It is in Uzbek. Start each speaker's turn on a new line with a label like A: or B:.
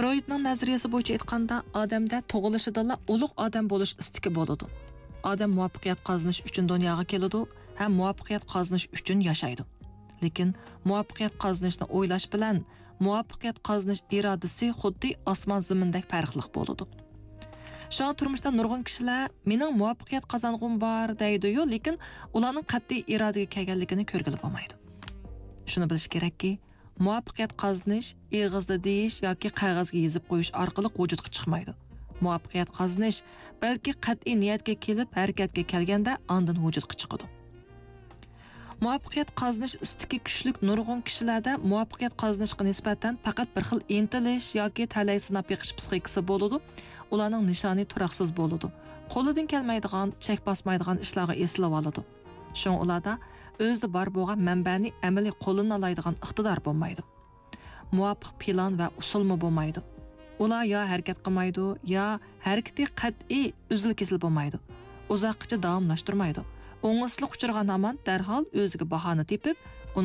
A: Freudning nazariyasi bo'yicha aytganda, odamda tug'ilishidala ulug' odam bo'lish istiki bo'ladi. Odam muvaffaqiyat qozonish uchun dunyoga keladi, ham muvaffaqiyat qozonish uchun yashaydi. Lekin muvaffaqiyat qozonishni o'ylash bilan muvaffaqiyat qozonish irodasi xuddi osmon zimindek farqli bo'ladi. Şu turmuşda nurg'un kishilar mening muvaffaqiyat qozong'im bor deydi-yu, lekin ularning qat'iy irodaga kelganligini ko'rgili bo'lmaydi. Shuni bilish kerakki, muvaffaqiyat qozonish eg'izda deyish yoki qog'ozga yozib qo'yish orqali vujudga chiqmaydi. Muvaffaqiyat qozonish balki qat'iy niyatga kelib harakatga kelganda ondan vujudga chiqadi. Muvaffaqiyat qozonish istiki kuchlik nurg'un kishilarda muvaffaqiyat qozonishga nisbatan faqat bir xil intilish yoki talay sinab yiqish psixikasi bo'ladi. Ularning nishoni turaqsiz bo'ladi. Qo'lidan kelmaydigan, chek bosmaydigan ishlarga esilib oladi. Shun ularda o'zida bor bo'lgan manbani amaliy qo'lini oladigan iqtidor bo'lmaydi. Muvofiq plan va usulmi bo'lmaydi. Ular yo harakat qilmaydi, yo harakati qat'iy uzil-kesil bo'lmaydi. Uzoqcha davomlashtirmaydi. O'ng'islik uchirgan hamon darhol o'ziga bahona tepib,